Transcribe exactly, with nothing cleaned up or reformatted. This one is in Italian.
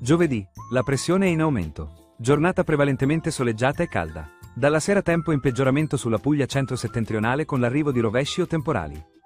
Giovedì, la pressione è in aumento. Giornata prevalentemente soleggiata e calda. Dalla sera tempo in peggioramento sulla Puglia centro-settentrionale con l'arrivo di rovesci o temporali.